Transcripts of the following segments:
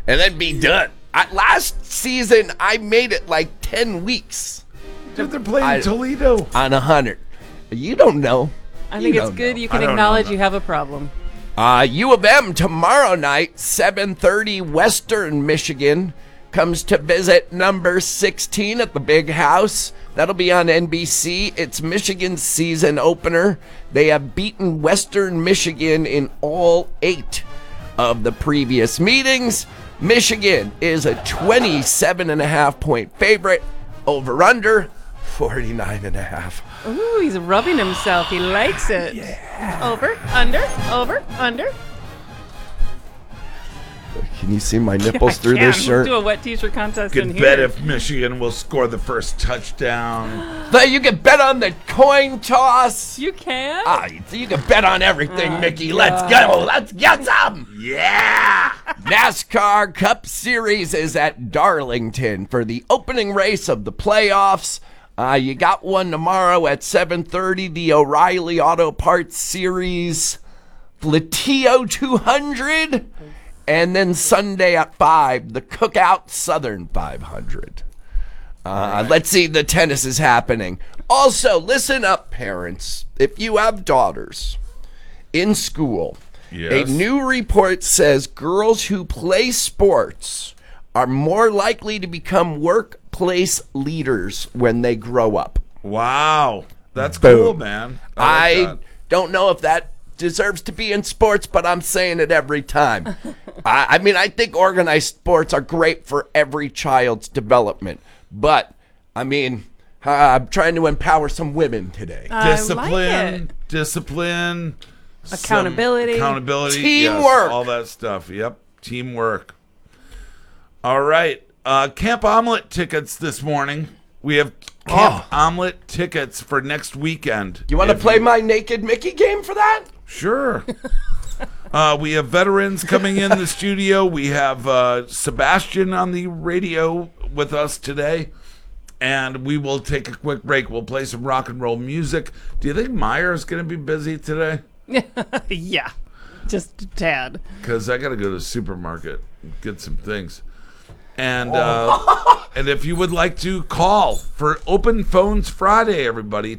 and then be done. Last season, I made it like 10 weeks. Dude, they're playing Toledo. On 100. You don't know. I think it's good you can acknowledge you have a problem. U of M tomorrow night, 7:30, Western Michigan comes to visit number 16 at the Big House. That'll be on NBC. It's Michigan's season opener. They have beaten Western Michigan in all 8 of the previous meetings. Michigan is a 27.5 point favorite. Over under 49.5. Ooh, he's rubbing himself. He likes it. Yeah. Over, under. Can you see my nipples through this shirt? Do a wet t-shirt contest in here. Bet if Michigan will score the first touchdown. But you can bet on the coin toss. You can? You can bet on everything, Mickey. Let's go. Let's get some. Yeah. NASCAR Cup Series is at Darlington for the opening race of the playoffs. You got one tomorrow at 7:30, the O'Reilly Auto Parts Series Flatio 200. And then Sunday at 5, the Cookout Southern 500. Let's see, the tennis is happening. Also, listen up, parents. If you have daughters in school, a new report says girls who play sports are more likely to become workplace leaders when they grow up. Wow. That's Boom. cool, man. I don't know if that deserves to be in sports, but I'm saying it every time. I mean, I think organized sports are great for every child's development. But, I mean, I'm trying to empower some women today. Discipline. Accountability. Teamwork. Yes, all that stuff. Yep. Teamwork. All right. Camp Omelet tickets this morning. We have Camp Omelet tickets for next weekend. You want to play my Naked Mickey game for that? Sure. We have veterans coming in the studio. We have Sebastian on the radio with us today. And we will take a quick break. We'll play some rock and roll music. Do you think Meyer's going to be busy today? Yeah. Just a tad. Because I got to go to the supermarket and get some things. And and if you would like to call for Open Phones Friday, everybody,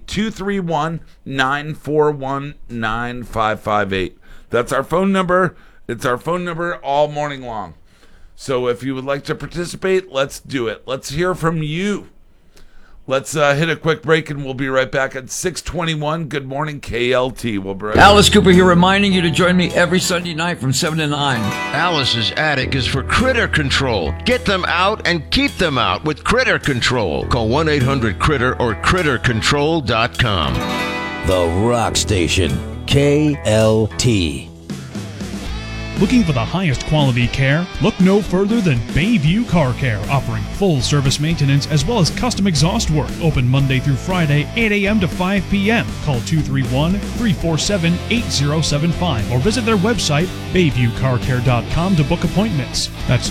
231-941-9558. That's our phone number. It's our phone number all morning long. So if you would like to participate, let's do it. Let's hear from you. Let's hit a quick break, and we'll be right back at 6:21. Good morning, KLT. We'll be right back. Alice Cooper here, reminding you to join me every Sunday night from 7 to 9. Alice's attic is for critter control. Get them out and keep them out with Critter Control. Call 1-800-CRITTER or CritterControl.com. The Rock Station, KLT. Looking for the highest quality care? Look no further than Bayview Car Care, offering full service maintenance as well as custom exhaust work. Open Monday through Friday, 8 a.m. to 5 p.m. Call 231-347-8075 or visit their website, BayviewCarCare.com, to book appointments. That's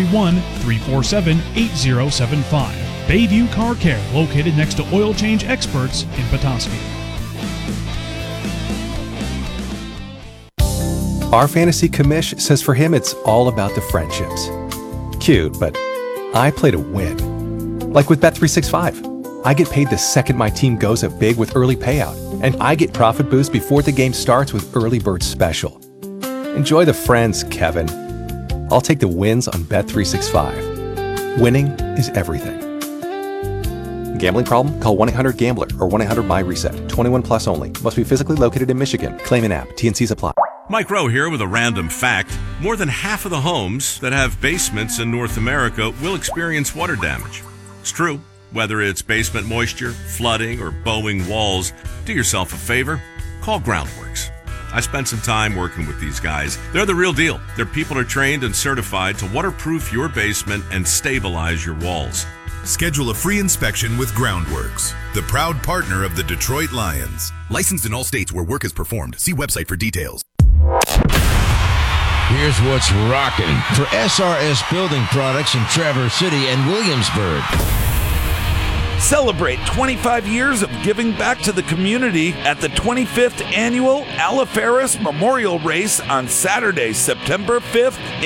231-347-8075. Bayview Car Care, located next to Oil Change Experts in Petoskey. Our fantasy commish says for him it's all about the friendships. Cute, but I play to win. Like with Bet365. I get paid the second my team goes up big with early payout, and I get profit boost before the game starts with Early Bird Special. Enjoy the friends, Kevin. I'll take the wins on Bet365. Winning is everything. Gambling problem? Call 1-800-GAMBLER or 1-800-MY-RESET. 21 plus only. Must be physically located in Michigan. Claim an app. T&Cs apply. Mike Rowe here with a random fact. More than half of the homes that have basements in North America will experience water damage. It's true. Whether it's basement moisture, flooding, or bowing walls, do yourself a favor. Call Groundworks. I spent some time working with these guys. They're the real deal. Their people are trained and certified to waterproof your basement and stabilize your walls. Schedule a free inspection with Groundworks, the proud partner of the Detroit Lions. Licensed in all states where work is performed. See website for details. Here's what's rocking for SRS Building Products in Traverse City and Williamsburg. Celebrate 25 years of giving back to the community at the 25th Annual Alaferis Memorial Race on Saturday, September 5th